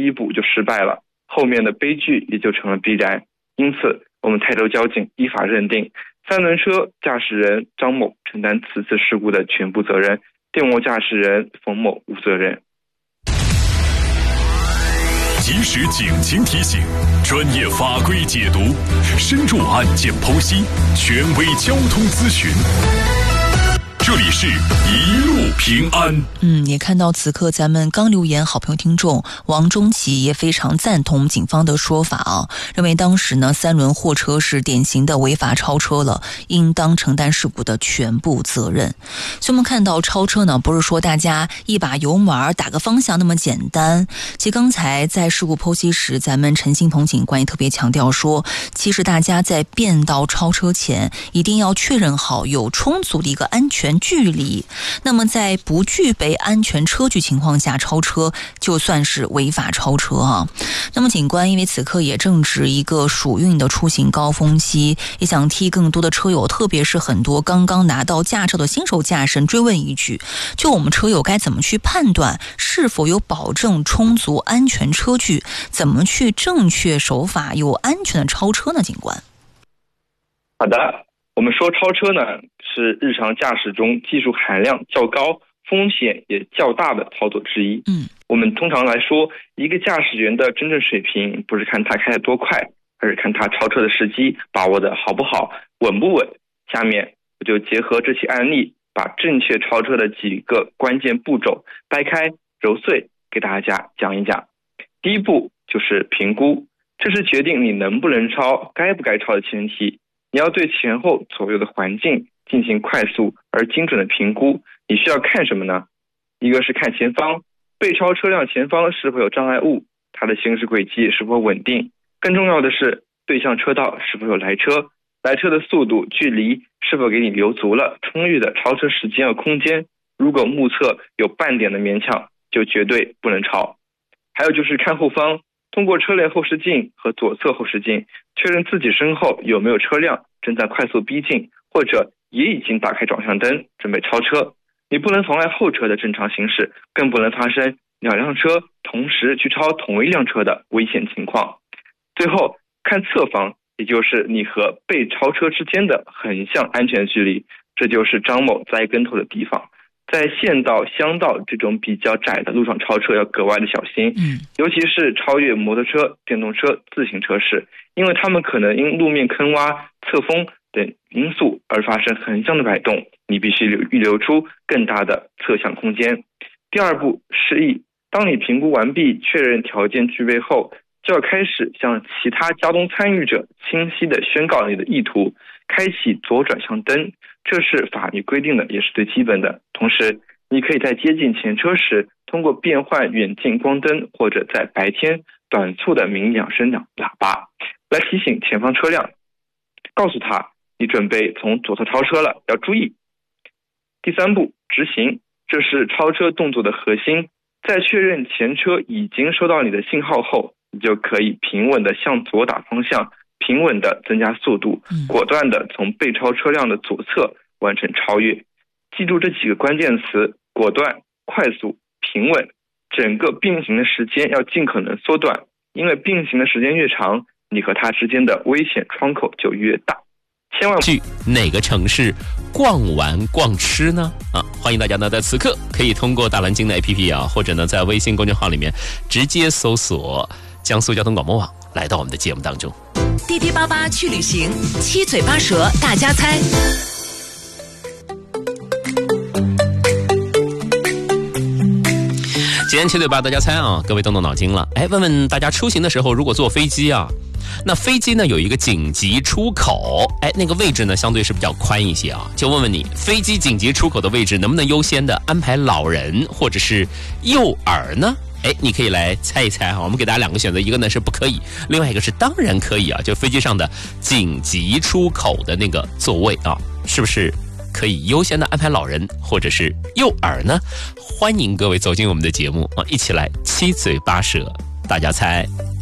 第一步就失败了，后面的悲剧也就成了必然。因此我们泰州交警依法认定三轮车驾驶人张某承担此次事故的全部责任，电摩驾驶人冯某无责任。 及时警情提醒，专业法规解读，深入案件剖析，权威交通咨询。这里是一路平安。 也看到此刻咱们刚留言好朋友听众王中奇也非常赞同警方的说法啊，认为当时呢三轮货车是典型的违法超车了，应当承担事故的全部责任。所以我们看到超车呢不是说大家一把油门打个方向那么简单。其实刚才在事故剖析时，咱们陈新鹏警官也特别强调说，其实大家在变道超车前一定要确认好有充足的一个安全距离，那么在不具备安全车距情况下超车就算是违法超车啊。那么警官因为此刻也正值一个暑运的出行高峰期，也想替更多的车友，特别是很多刚刚拿到驾照的新手驾驶人追问一句，就我们车友该怎么去判断是否有保证充足安全车距，怎么去正确守法有安全的超车呢？警官。 好的，我们说超车呢是日常驾驶中技术含量较高、风险也较大的操作之一。我们通常来说，一个驾驶员的真正水平不是看他开得多快，而是看他超车的时机把握的好不好、稳不稳。下面我就结合这起案例，把正确超车的几个关键步骤掰开揉碎给大家讲一讲。第一步就是评估，这是决定你能不能超、该不该超的前提。你要对前后左右的环境进行快速而精准的评估。你需要看什么呢？一个是看前方，被超车辆前方是否有障碍物，它的行驶轨迹是否稳定。更重要的是对向车道是否有来车，来车的速度、距离是否给你留足了充裕的超车时间和空间。如果目测有半点的勉强，就绝对不能超。还有就是看后方，通过车联后视镜和左侧后视镜确认自己身后有没有车辆正在快速逼近，或者也已经打开转向灯准备超车。你不能妨碍后车的正常行驶，更不能发生两辆车同时去超同一辆车的危险情况。最后看侧方，也就是你和被超车之间的横向安全距离，这就是张某栽跟头的地方。在县道、乡道这种比较窄的路上超车要格外的小心，尤其是超越摩托车、电动车、自行车时，因为他们可能因路面坑洼、侧风等因素而发生横向的摆动，你必须预留出更大的侧向空间。第二步，示意。当你评估完毕，确认条件具备后，就要开始向其他交通参与者清晰地宣告你的意图，开启左转向灯，这是法律规定的，也是最基本的。同时你可以在接近前车时，通过变换远近光灯，或者在白天短促的鸣2声喇叭来提醒前方车辆，告诉他你准备从左侧超车了，要注意。第三步，执行，这是超车动作的核心。在确认前车已经收到你的信号后，你就可以平稳地向左打方向，平稳地增加速度，果断地从被超车辆的左侧完成超越。记住这几个关键词：果断、快速、平稳。整个并行的时间要尽可能缩短，因为并行的时间越长，你和它之间的危险窗口就越大。千万去哪个城市逛玩逛吃呢？欢迎大家呢在此刻可以通过大蓝鲸的 APP 或者呢在微信公众号里面直接搜索江苏交通广播网，来到我们的节目当中。 滴滴八八去旅行，七嘴八舌大家猜。 今天七嘴八大家猜各位动动脑筋了。问问大家出行的时候，如果坐飞机那飞机呢有一个紧急出口，那个位置呢相对是比较宽一些就问问你，飞机紧急出口的位置能不能优先的安排老人或者是幼儿呢？你可以来猜一猜我们给大家两个选择，一个呢是不可以，另外一个是当然可以就飞机上的紧急出口的那个座位是不是可以优先的安排老人或者是幼儿呢？欢迎各位走进我们的节目一起来七嘴八舌大家猜。